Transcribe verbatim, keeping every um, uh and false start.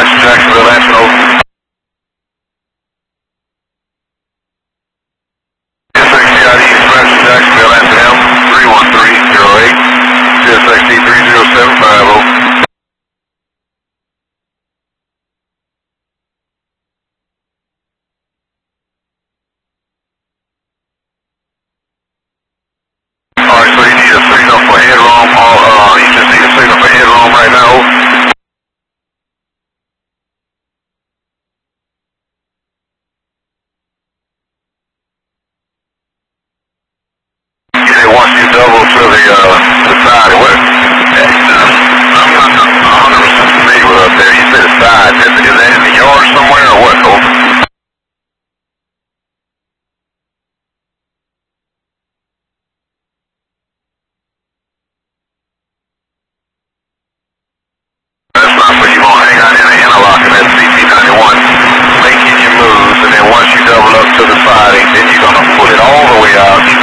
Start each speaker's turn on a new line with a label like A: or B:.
A: Jackson, Jacksonville, Lansing, over. C S X T I D, Jackson, Jacksonville, Lansing, M, three one three zero eight. C S X T three zero seven five zero. Alright, so you need a signal for headroom, or uh, you just need a signal for headroom right now. You say once you double to the, uh, the side, what? I'm not one hundred percent familiar with up there. You said the side. Is, is that in the yard somewhere, or what? Over. That's not where you want to hang out in the interlock in that C T ninety-one, making your moves, and then once you double up to the siding, then you're going to pull it all the way out.